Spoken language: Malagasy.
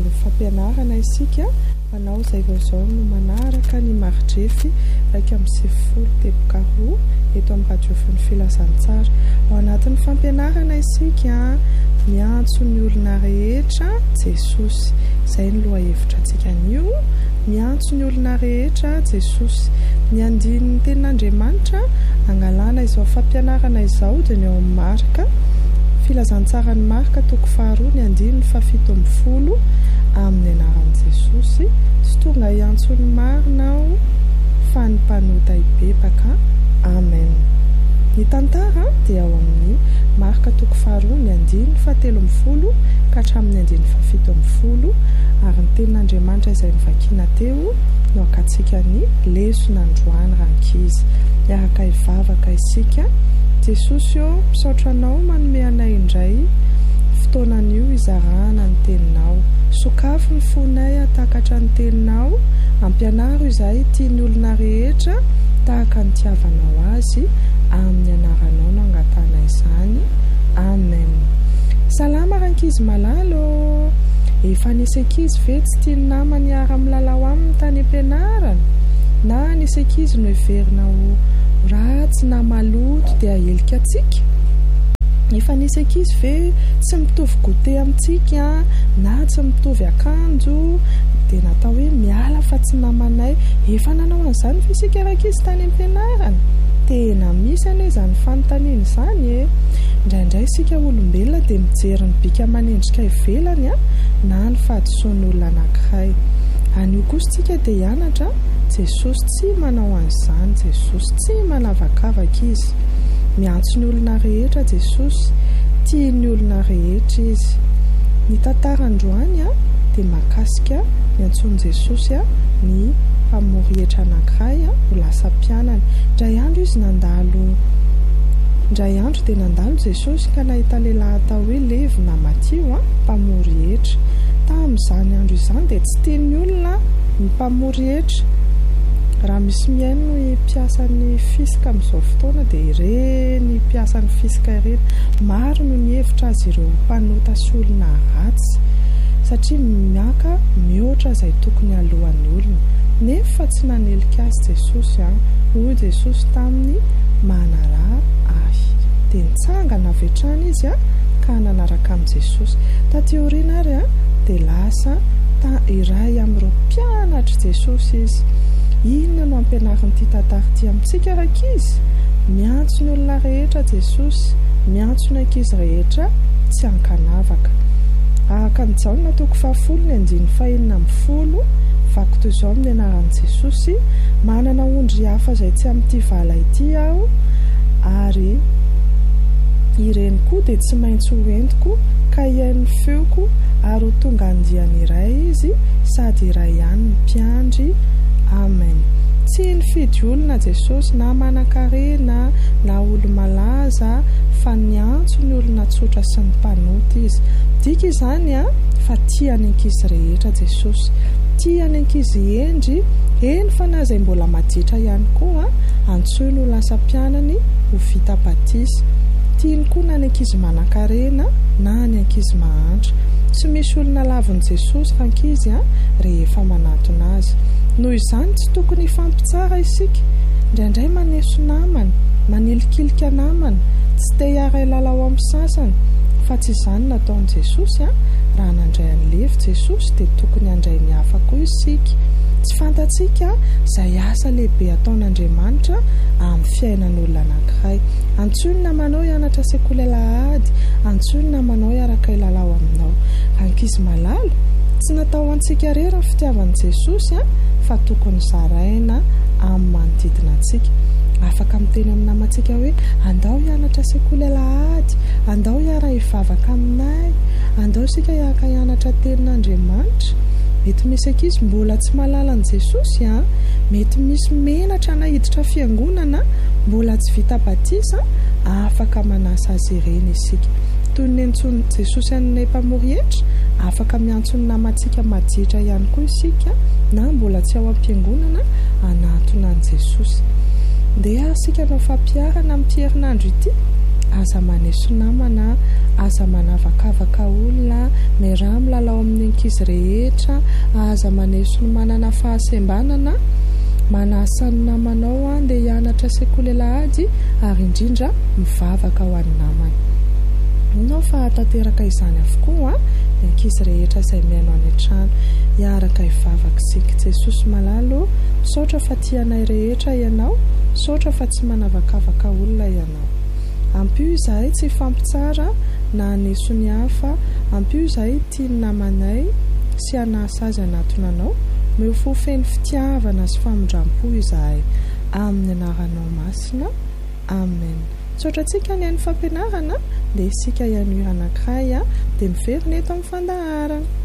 fampianarana isika manao izay vaozao no manaraka ny maridrefy 1 tebokaroa eto amin'ny radiofony filazantsara. Ao anatin'ny fampianarana isika miantso ny olona rehetra Jesosy. Izay ny lohahevitrantsika anio, miantso ny olona rehetra Jesosy. Ny andinin'ny tenin'Andriamanitra angalana izao fampianarana izao dia ny ao amin'ny Marka filazantsara ny Marka toko 2 ny andininy 17 amin'ny anaran'i Jesosy. Tsy tonga hiantso ny marina aho fa ny mpanota hibebaka. Amen. Ny tantara dia ao amin'ny Marka toko 2 ny andininy 17 ka hatramin'ny andininy 17 ary ny tenin'Andriamanitra izay nivakiana teo no akatsika ny lesona androany rankizy. Miaraka hivavaka isika. Jesosy io misaotra anao manome anay indray fotoanan'io izarana ny teninao. Sokafo ny fonay atakatra ny teninao, ampianaro izay tiany olona rehetra tahaka ny tiavanao azy. Amin'ny anaranao no angatana izany. Amen. Salama rankizy malalo. Efa nisy ankizy ve tsy tiany namany miara-milalao aminy tany ampianarana? Na nisy ankizy no heverina ho ratsy na maloto dia helika atsika? Efa nisy ankizy ve tsy mitovy gote amintsika na tsy mitovy akanjo dia natao hoe miala fa tsy namanay? Efa nanao an'izany fa isika rankizy tany ampianarana? Tena misy ane izany fanontaniana izany Indraindray isika olombelona dia mijery ny bika aman'endrika ivelany na ny fahadisoan'ny olona anankiray. Anio kosa isika dia hianatra Jesosy tsy manao an'izany. Jesosy tsy manavakavaka izy. Miantso ny olona rehetra Jesosy, tiany olona rehetra izy. Ny tantara androany dia mahakasika ny antsoiny Jesosy ny mpamory hetra anankiray ho lasa mpianany. Indray andro dia nandalo Jesosy ka nahita lehilahy atao hoe Levi na Matio mpamory hetra. Tamin'izany andro izany dia tsy tiany olona ny mpamory hetra. Raha misy miaino ny mpiasan'ny fisika amin'izao fotoana dia ireny mpiasan'ny fisika ireny. Maro no ny hevitra azy ireo mpanota sy olona ratsy satria miaka mihoatra izay tokony alohan'ny olona. Nefa tsy nanelika azy Jesosy hoy Jesosy taminy manara ahy. Dia nitsangana avy hatrany izy ka nanaraka amin'i Jesosy. Taty aoriana ary dia lasa iray amin'ireo mpianatra Jesosy izy. Inona no ampianarin'ity tantara ity amintsika rankizy? Miantso ny olona rehetra Jesosy, miantso ny ankizy rehetra tsy hankanavaka. Araka ny Jaona toko 10 ny andininy 4 vako toy izao amin'ny anaran'i Jesosy: manana ondry hafa izay tsy amin'ity vala ity aho, ary ireny koa dia tsy maintsy ho entiko ka hiain'ny feoko, ary ho tonga andiany iray izy sady iray ihany ny mpiandry. Amen. Tsy nifidy olona Jesosy na manan-karena na olo malaza fa niantso ny olona tsotra sy ny mpanota izy. Dika izany fa tiany ankizy rehetra Jesosy. Tiany ankizy endry, eny fa na izay mbola maditra ihany koa antsoiny ho lasa mpianany ho vita batisy. Tiany koa na ny ankizy manan-karena na ny ankizy mahantra. Tsy misy olona lavon'i Jesosy rankizy rehefa manatona azy. Noho izany tsy tokony hifampitsara isika. Indraindray maneso namana, manilikilika namana, tsy te hiara lalao amin'ny sasany, fa tsy izany nataon'i Jesosy. Raha nandray an'i Levi Jesosy dia tokony handray ny hafa koa isika. Tsy fantatsika izay asa lehibe ataon'Andriamanitra amin'ny fiainan'olona anankiray. Antsoiny namanao hianatra sekoly alahady, antsoiny namanao hiaraka ilalao aminao. Rankizy malala, tsy natao antsika rery ny fitiavan'i Jesosy fa tokony zaraina amin'ny manodidina antsika. Afaka miteny amin'ny namantsika hoe andao hianatra sekoly alahady, andao hiara hivavaka aminay, andao isika hiaraka hianatra tenin'Andriamanitra. Mety misy ankizy mbola tsy mahalala an'i Jesosy mety misy menatra na hiditra fiangonana mbola tsy vita batisa, afaka manasa azy ireny isika. Toy ny antsoiny Jesosy an'ilay mpamory hetra, afaka miantso ny namantsika maditra ihany koa isika na mbola tsy ao am-piangonana anatona an'i Jesosy. Ndeha isika nao fampiarana amin'ny herinandro ity aza maneso namana, aza manavakavaka olona, miarah milalao amin'ny ankizy rehetra, aza maneso ny manana fahasembanana, manasany namanao dia hianatra sekoly lahady ary indrindra mivavaka ho any namany. Inao fa tanteraka izany avokoa ny ankizy rehetra izay miaino any an-trano, hiaraka hivavaka sika Jesosy malalo. Misaotra fa tianay rehetra ianao, misaotra fa tsy manavakavaka olona ianao. Ampio izahay tsy fampitsara na haneso ny hafa, ampio izahay tia ny namanay sy hanasa azy anatonanao, meo feno fitiavana sy famondram-po izahay, amin'ny anaranao masina, amen. Misaotra antsika ny any fampianarana dia isika ihany anankiray dia miverina eto amin'ny fandaharana.